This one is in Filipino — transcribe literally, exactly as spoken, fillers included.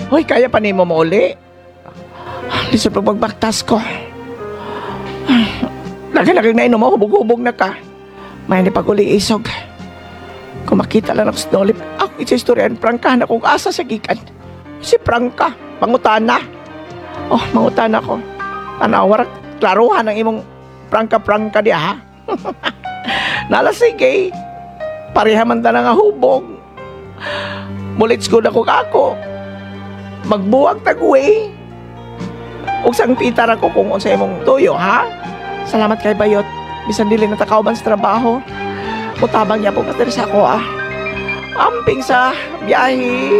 Hoy, kaya pa ni mo mo uli. Lisod pag magbaktas ko. Lagi-lagi na inom mo, hubog-hubog na ka. May ni pag uli isog. Kung makita lang ako sa Nolip, ako isistoryan, prangkahan akong asa sa gikan. Si Prangka, pangutana. Oh, mangutana ko. Tanawar, klaruhan ang imong prangka-prangka diya, ha? Nala, sige. Pareha man ta na nga hubog. Mulits ko na kung ako. Magbuwag tagwe. Ug sang pitar ako kung unsa imong tuyo, ha? Salamat kay Bayot. Bisan dili natakaw man sa trabaho. Mutabang niya po ka sa ako, ah. Amping sa biyahe.